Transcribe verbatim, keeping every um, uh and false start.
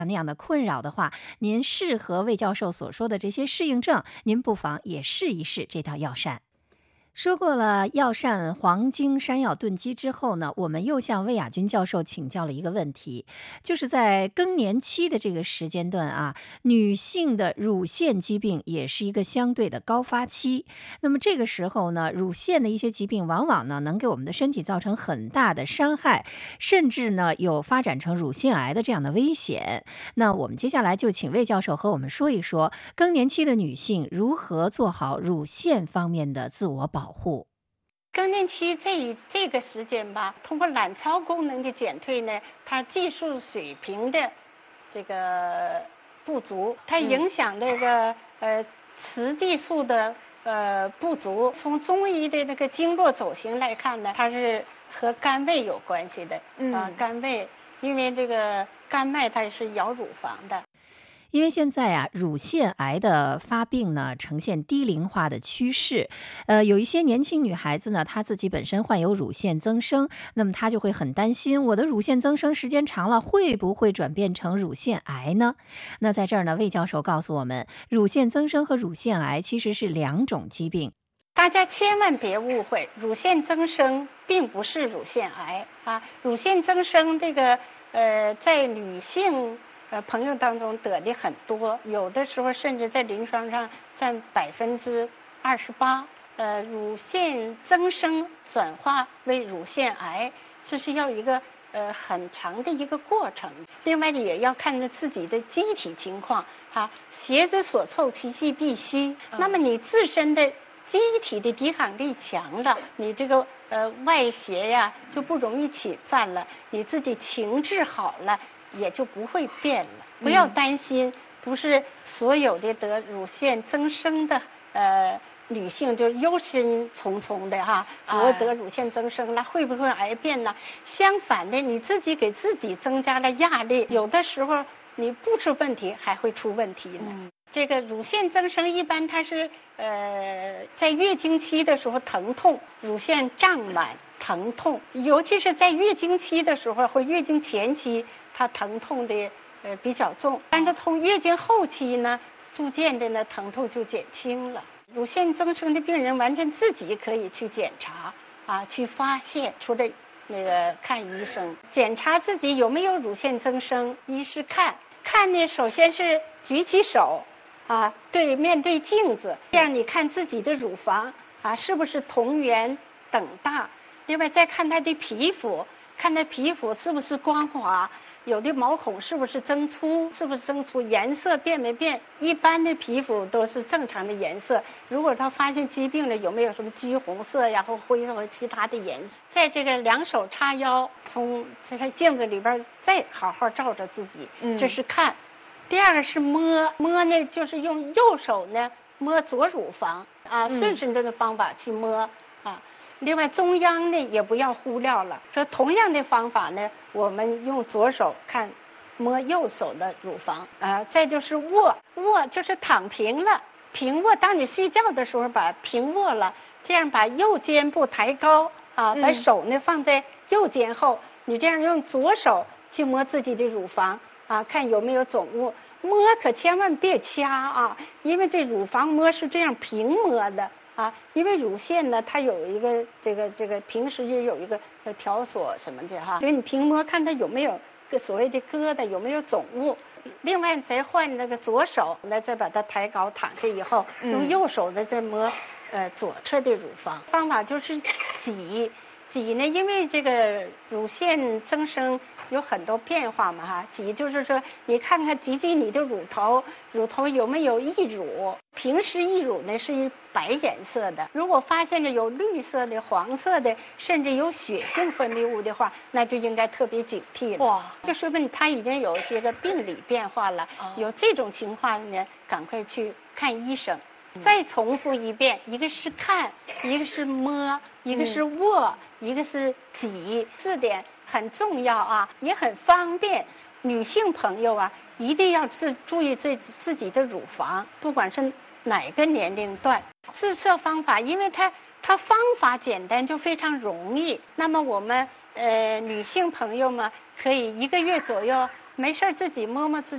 那样的困扰的话，您适合魏教授所说的这些适应症，您不妨也试一试这道药膳。说过了药膳黄精山药炖鸡之后呢，我们又向魏亚军教授请教了一个问题，就是在更年期的这个时间段啊，女性的乳腺疾病也是一个相对的高发期。那么这个时候呢，乳腺的一些疾病往往呢能给我们的身体造成很大的伤害，甚至呢有发展成乳腺癌的这样的危险。那我们接下来就请魏教授和我们说一说，更年期的女性如何做好乳腺方面的自我保护。 更年期这一这个时间吧，通过卵巢功能的减退呢，它激素水平的这个不足，它影响这个、嗯、呃雌激素的呃不足。从中医的这个经络走形来看呢，它是和肝胃有关系的。嗯啊，肝胃，因为这个肝脉它是咬乳房的。 因为现在啊，乳腺癌的发病呢，呈现低龄化的趋势。呃，有一些年轻女孩子呢，她自己本身患有乳腺增生，那么她就会很担心，我的乳腺增生时间长了，会不会转变成乳腺癌呢？那在这儿呢，魏教授告诉我们，乳腺增生和乳腺癌其实是两种疾病。 大家千万别误会，乳腺增生并不是乳腺癌啊。乳腺增生这个呃，在女性呃，朋友当中得的很多，有的时候甚至在临床上占百分之二十八。呃，乳腺增生转化为乳腺癌，这是要一个呃很长的一个过程。另外呢，也要看着自己的机体情况啊，鞋子所凑，其气必虚。嗯、那么你自身的机体的抵抗力强了，你这个呃外邪呀就不容易侵犯了，你自己情志好了，也就不会变了。不要担心，嗯、不是所有的得乳腺增生的呃女性就忧心忡忡的哈，我得乳腺增生了，会不会癌变呢？相反的，你自己给自己增加了压力，有的时候你不出问题还会出问题呢。嗯、这个乳腺增生一般它是呃在月经期的时候疼痛，乳腺胀满疼痛，尤其是在月经期的时候或月经前期，它疼痛的呃比较重，但是从月经后期呢，逐渐的呢疼痛就减轻了。乳腺增生的病人完全自己可以去检查啊，去发现，除了那个看医生，检查自己有没有乳腺增生。一是看看呢，首先是举起手啊，对面对镜子，这样你看自己的乳房啊是不是同源等大。另外再看他的皮肤，看他皮肤是不是光滑，有的毛孔是不是增粗，是不是增粗，颜色变没变。一般的皮肤都是正常的颜色，如果他发现疾病了，有没有什么橘红色呀或灰色或其他的颜色。在这个两手叉腰，从在镜子里边再好好照着自己，这是看。第二个是摸，摸呢就是用右手呢摸左乳房啊，顺时针的方法去摸啊。另外中央呢也不要忽略了，说同样的方法呢，我们用左手看摸右手的乳房啊，再就是卧，卧就是躺平了，平卧。当你睡觉的时候把平卧了，这样把右肩部抬高啊，把手呢放在右肩后，你这样用左手去摸自己的乳房啊，看有没有肿物。摸可千万别掐啊，因为这乳房摸是这样平摸的。啊，因为乳腺呢，它有一个这个这个平时也有一个条索什么的哈，所以你平摸看它有没有个所谓的疙瘩，有没有肿物。另外再换那个左手呢，再把它抬高躺下以后，用右手呢再摸呃左侧的乳房。方法就是挤挤呢，因为这个乳腺增生有很多变化嘛哈，挤就是说你看看挤挤你的乳头，乳头有没有溢乳。平时溢乳呢是白颜色的，如果发现了有绿色的、黄色的，甚至有血性分泌物的话，那就应该特别警惕了。哇，就说明它已经有一些个病理变化了。哦、有这种情况呢，赶快去看医生。嗯、再重复一遍，一个是看，一个是摸，一个是握，嗯、一个是挤，四点很重要啊，也很方便。女性朋友啊，一定要自注意自自己的乳房，不管是哪个年龄段。自测方法，因为它它方法简单，就非常容易。那么我们呃女性朋友们可以一个月左右没事自己摸摸自己。